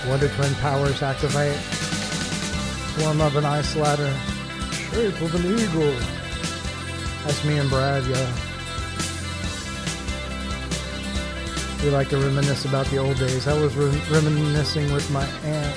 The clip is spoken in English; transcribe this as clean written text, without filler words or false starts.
Wonder Twin powers activate. Form of an ice ladder. Shape of an eagle. That's me and Brad, yeah. We like to reminisce about the old days. I was reminiscing with my aunt.